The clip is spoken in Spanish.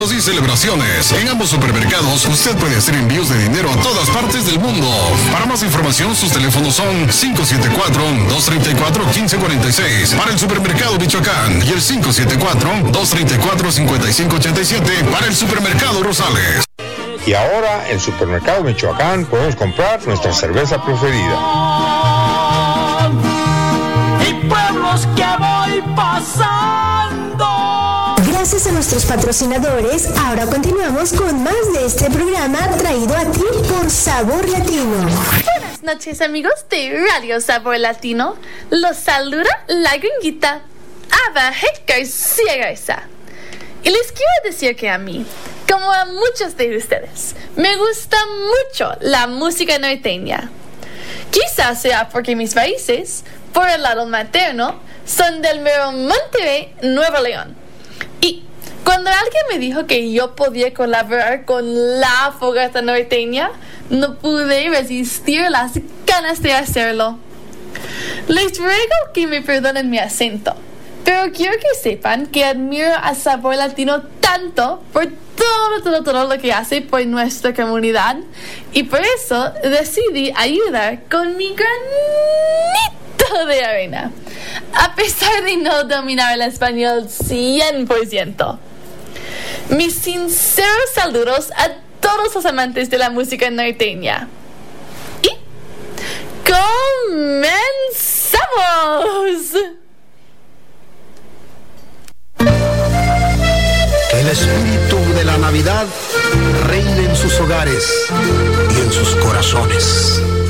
y celebraciones. En ambos supermercados usted puede hacer envíos de dinero a todas partes del mundo. Para más información, sus teléfonos son 574-234-1546 para el supermercado Michoacán y el 574-234-5587 para el supermercado Rosales. Y ahora en Supermercado Michoacán podemos comprar nuestra cerveza preferida. Y pueblos que voy pasando. Gracias a nuestros patrocinadores, ahora continuamos con más de este programa traído a ti por Sabor Latino. Buenas noches, amigos de Radio Sabor Latino. Los saluda la gringuita Ava García Garza. Y les quiero decir que a mí, como a muchos de ustedes, me gusta mucho la música norteña. Quizás sea porque mis raíces, por el lado materno, son del mero Monterrey, Nuevo León. Y cuando alguien me dijo que yo podía colaborar con la fogata norteña, no pude resistir las ganas de hacerlo. Les ruego que me perdonen mi acento, pero quiero que sepan que admiro a Sabor Latino tanto por todo lo que hace por nuestra comunidad, y por eso decidí ayudar con mi granito de arena, a pesar de no dominar el español 100%. Mis sinceros saludos a todos los amantes de la música norteña. Y ¡comenzamos! Que el espíritu de la Navidad reine en sus hogares y en sus corazones.